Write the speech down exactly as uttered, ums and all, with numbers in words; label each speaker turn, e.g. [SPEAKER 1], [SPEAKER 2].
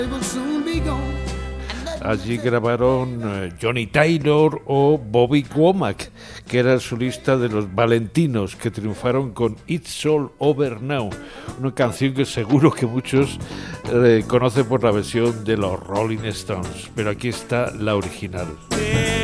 [SPEAKER 1] Allí grabaron eh, Johnny Taylor o Bobby Womack, que era el solista de los Valentinos, que triunfaron con It's All Over Now, una canción que seguro que muchos eh, conocen por la versión de los Rolling Stones, pero aquí está la original.